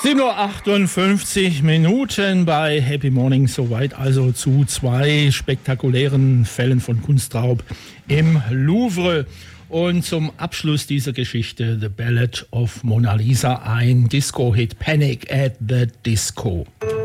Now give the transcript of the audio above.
7:58 Uhr bei Happy Morning, soweit also zu 2 spektakulären Fällen von Kunstraub im Louvre. Und zum Abschluss dieser Geschichte The Ballad of Mona Lisa, ein Disco-Hit, Panic at the Disco.